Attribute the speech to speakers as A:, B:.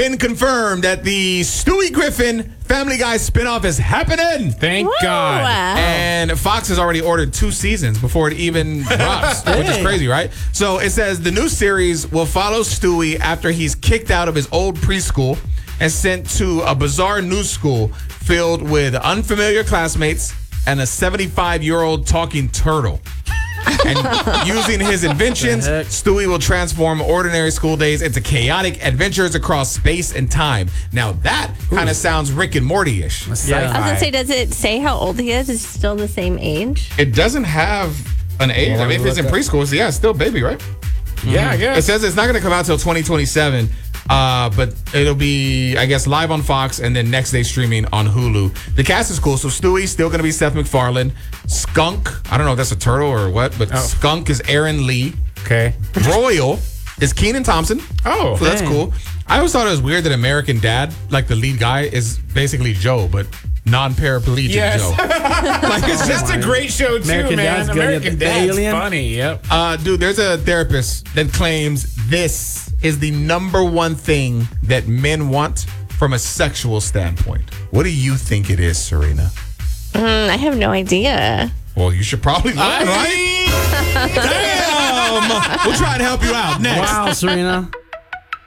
A: been confirmed that the Stewie Griffin Family Guy spinoff is happening.
B: Thank
C: Woo!
B: God.
A: And Fox has already ordered 2 seasons before it even drops, which is crazy, right? So it says the new series will follow Stewie after he's kicked out of his old preschool and sent to a bizarre new school filled with unfamiliar classmates and a 75-year-old talking turtle. And using his inventions, Stewie will transform ordinary school days into chaotic adventures across space and time. Now that kind of sounds Rick and Morty-ish.
C: I was going to say, does it say how old he is? Is he still the same age?
A: It doesn't have an age. I mean, if it's in preschool, it's still baby, right?
B: Yeah, I guess.
A: It says it's not going to come out till 2027, but it'll be, I guess, live on Fox and then next day streaming on Hulu. The cast is cool. So Stewie's still going to be Seth MacFarlane. Skunk, I don't know if that's a turtle or what, but Skunk is Aaron Lee.
B: Okay.
A: Royal is Kenan Thompson.
B: Oh,
A: So that's cool. I always thought it was weird that American Dad, like the lead guy, is basically Joe, but non-paraplegic Joe.
B: Like, it's just a great show, too,
D: American
B: man.
D: Dad's good.
B: American
D: The
B: Dad's
D: alien.
B: funny, yep.
A: Dude, there's a therapist that claims this is the number one thing that men want from a sexual standpoint. What do you think it is, Serena?
C: I have no idea.
A: Well, you should probably learn, right? Damn! We'll try and help you out next.
D: Wow, Serena.